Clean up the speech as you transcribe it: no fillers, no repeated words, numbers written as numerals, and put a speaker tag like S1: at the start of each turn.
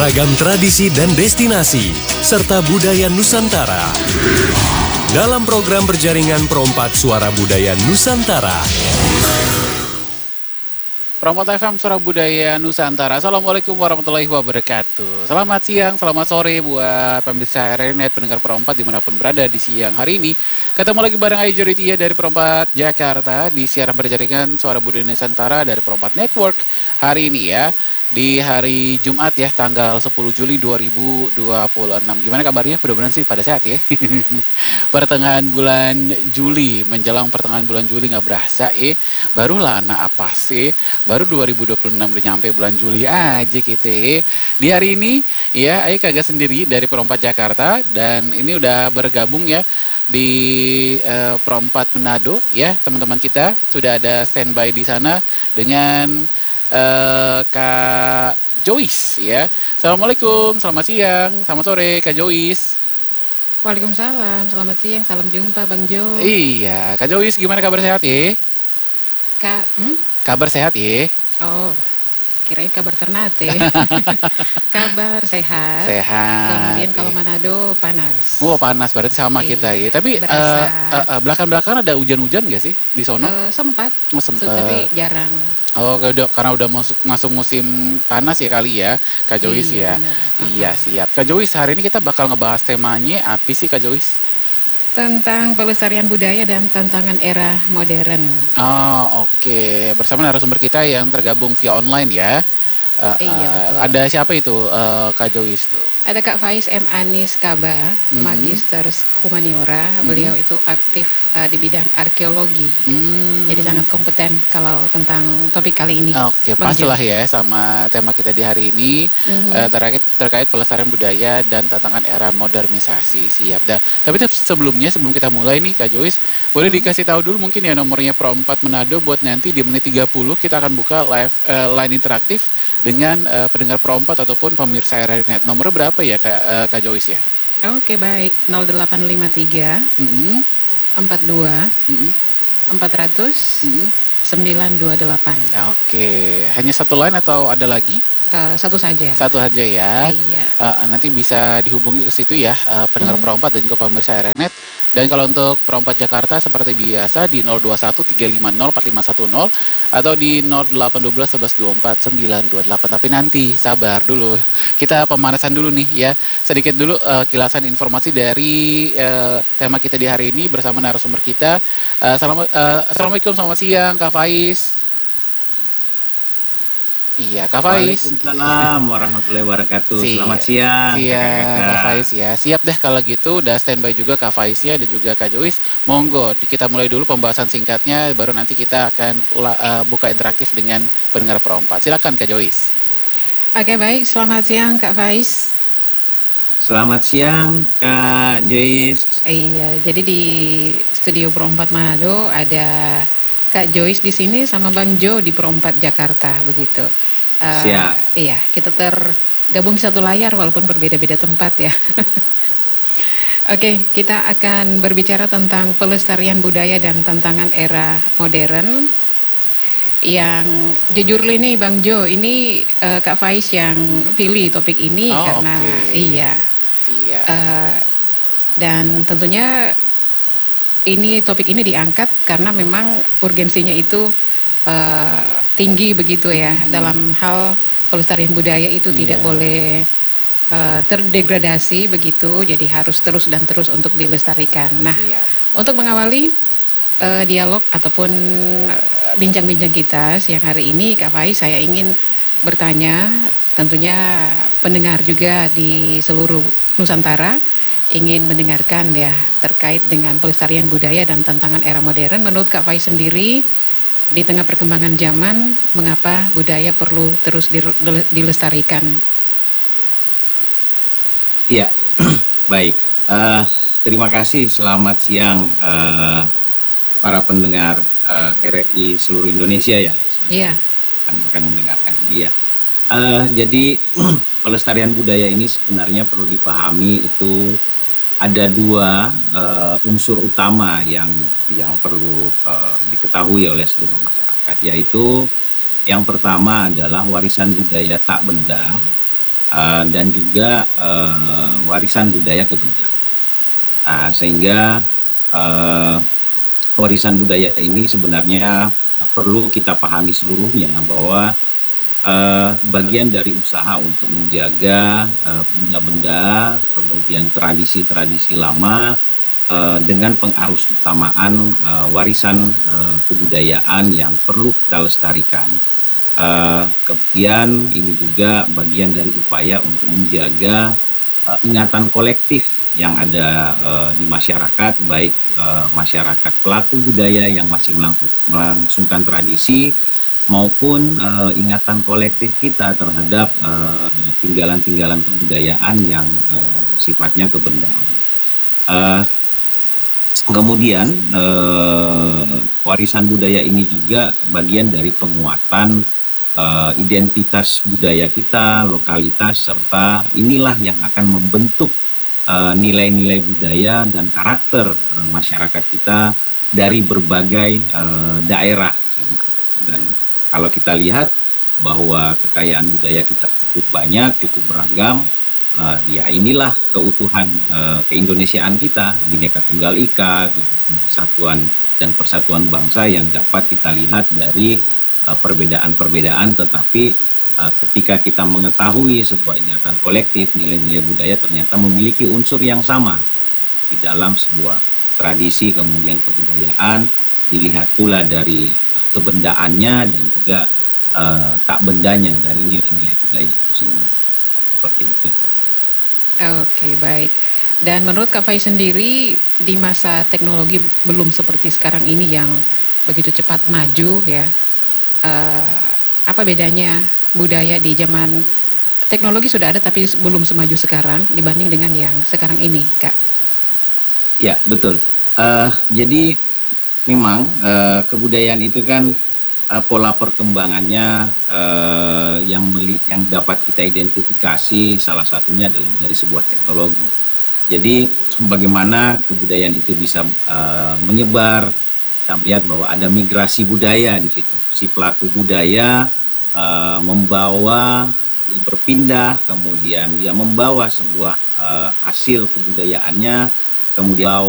S1: beragam tradisi dan destinasi, serta budaya Nusantara. Dalam program berjaringan Perompak Suara Budaya Nusantara.
S2: Perompak FM Suara Budaya Nusantara. Assalamualaikum warahmatullahi wabarakatuh. Selamat siang, selamat sore buat pemirsa RRI.net, pendengar Perompak dimanapun berada di siang hari ini. Ketemu lagi bareng Ayu Joritia dari Perompak Jakarta di siaran berjaringan Suara Budaya Nusantara dari Perompak Network hari ini ya. Di hari Jumat ya, tanggal 10 Juli 2026. Gimana kabarnya? Mudah-mudahan sih pada sehat ya. Pertengahan bulan Juli, menjelang pertengahan bulan Juli nggak berasa barulah anak apa sih? Baru 2026 udah nyampe bulan Juli aja kita. Di hari ini ya, Ayu kagak sendiri dari Perompak Jakarta dan ini udah bergabung ya di Perompak Manado ya, teman-teman kita sudah ada standby di sana dengan Kak Joyce ya. Assalamualaikum, selamat siang, selamat sore Kak Joyce.
S3: Waalaikumsalam, selamat siang, salam jumpa Bang Jo.
S2: Iya, Kak Joyce gimana kabar sehat ya? Kabar sehat ya?
S3: Oh, kirain kabar Ternate. Kabar sehat.
S2: Sehat.
S3: Kemudian kalau Manado panas.
S2: Wah panas, berarti sama kita ya. Tapi belakang-belakangan ada hujan-hujan nggak sih di sono?
S3: Sempat.
S2: Oh, sempat.
S3: Tapi jarang.
S2: Oh, karena udah masuk musim panas ya kali ya, Kak Joyce ya.
S3: Benar.
S2: Iya siap. Kak Joyce, hari ini kita bakal ngebahas temanya apa sih Kak Joyce?
S3: Tentang pelestarian budaya dan tantangan era modern.
S2: Oh oke. Bersama narasumber kita yang tergabung via online ya.
S3: Iya betul.
S2: Ada siapa itu Kak Joyce tuh?
S3: Ada Kak Faiz M. Anis Kaba, Magister Humaniora. Beliau itu aktif di bidang arkeologi. Jadi sangat kompeten kalau tentang topik kali ini.
S2: Oke, pastilah ya sama tema kita di hari ini terkait pelestarian budaya dan tantangan era modernisasi. Siap dah. Tapi sebelum kita mulai nih Kak Joyce, boleh dikasih tahu dulu mungkin ya nomornya Perompak Manado buat nanti di menit 30 kita akan buka live line interaktif dengan pendengar Perompak ataupun pemirsa RRI.net. Nomornya berapa ya Kak Joyce ya?
S3: Oke baik, 0853 42 400 928.
S2: Oke, hanya satu line atau ada lagi?
S3: Satu saja.
S2: Satu saja ya.
S3: Iya.
S2: Nanti bisa dihubungi ke situ ya, pendengar Perompak dan juga pemirsa RRI.net. Dan kalau untuk Perompak Jakarta seperti biasa di 021 350 4510 atau di 0812 1124 928. Tapi nanti sabar dulu. Kita pemanasan dulu nih ya. Sedikit dulu kilasan informasi dari tema kita di hari ini bersama narasumber kita. Assalamualaikum, selamat siang Kak Faiz. Iya, Kak Faiz.
S4: Waalaikumsalam warahmatullahi wabarakatuh. Selamat siang.
S2: Siap, Kak Faiz ya. Siap deh kalau gitu, udah standby juga Kak Faiz ya dan juga Kak Joyce. Monggo, kita mulai dulu pembahasan singkatnya, baru nanti kita akan buka interaktif dengan pendengar Perompak. Silakan Kak Joyce.
S3: Oke baik, selamat siang Kak Faiz.
S4: Selamat siang Kak Joyce.
S3: Iya, jadi di studio Perompak Manado ada Kak Joyce di sini sama Bang Jo di Perompak Jakarta begitu.
S4: Siap.
S3: Iya, kita tergabung di satu layar walaupun berbeda-beda tempat ya. Oke, kita akan berbicara tentang pelestarian budaya dan tantangan era modern. Yang jujur ini Bang Jo, ini Kak Faiz yang pilih topik ini karena iya.
S2: Siap.
S3: Dan tentunya topik ini diangkat karena memang urgensinya itu tinggi begitu ya, dalam hal pelestarian budaya itu tidak boleh terdegradasi begitu, jadi harus terus dan terus untuk dilestarikan. Nah, untuk mengawali dialog ataupun bincang-bincang kita siang hari ini Kak Faiz, saya ingin bertanya, tentunya pendengar juga di seluruh Nusantara ingin mendengarkan ya terkait dengan pelestarian budaya dan tantangan era modern. Menurut Kak Faiz sendiri, di tengah perkembangan zaman, mengapa budaya perlu terus dilestarikan?
S4: Iya, baik. Terima kasih. Selamat siang para pendengar RRI seluruh Indonesia ya.
S3: Iya.
S4: Akan mendengarkan dia. Jadi pelestarian budaya ini sebenarnya perlu dipahami itu ada dua unsur utama yang perlu diketahui oleh seluruh masyarakat, yaitu yang pertama adalah warisan budaya tak benda dan juga warisan budaya kebendaan. Sehingga warisan budaya ini sebenarnya perlu kita pahami seluruhnya bahwa bagian dari usaha untuk menjaga benda-benda, kemudian tradisi-tradisi lama dengan pengarus utamaan warisan kebudayaan yang perlu kita lestarikan. Kemudian ini juga bagian dari upaya untuk menjaga ingatan kolektif yang ada di masyarakat, baik masyarakat pelaku budaya yang masih melangsungkan tradisi maupun ingatan kolektif kita terhadap tinggalan-tinggalan kebudayaan yang sifatnya kebendaan. Kemudian warisan budaya ini juga bagian dari penguatan identitas budaya kita, lokalitas, serta inilah yang akan membentuk nilai-nilai budaya dan karakter masyarakat kita dari berbagai daerah. Dan kalau kita lihat bahwa kekayaan budaya kita cukup banyak, cukup beragam, ya inilah keutuhan keindonesiaan kita, Bhinneka Tunggal Ika, kesatuan dan persatuan bangsa yang dapat kita lihat dari perbedaan-perbedaan, tetapi ketika kita mengetahui sebuah ingatan kolektif, nilai-nilai budaya ternyata memiliki unsur yang sama di dalam sebuah tradisi, kemudian kebudayaan, dilihat pula dari kebendaannya dan juga tak bendanya dari nilai-nilai budaya semua. Seperti itu.
S3: Oke, baik. Dan menurut Kak Faiz sendiri, di masa teknologi belum seperti sekarang ini yang begitu cepat maju ya, apa bedanya budaya di zaman teknologi sudah ada tapi belum semaju sekarang dibanding dengan yang sekarang ini, Kak?
S4: Ya, betul. Jadi memang kebudayaan itu kan pola perkembangannya yang dapat kita identifikasi salah satunya adalah dari sebuah teknologi. Jadi bagaimana kebudayaan itu bisa menyebar, kita melihat bahwa ada migrasi budaya di situ. Si pelaku budaya berpindah, kemudian dia membawa sebuah hasil kebudayaannya, kemudian